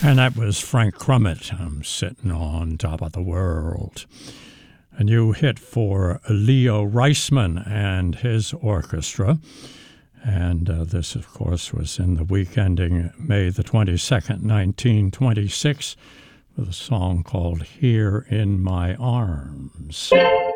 And that was Frank Crummett, Sitting on Top of the World. A new hit for Leo Reisman and his orchestra. And this, of course, was in the week ending May the 22nd, 1926, with a song called Here in My Arms.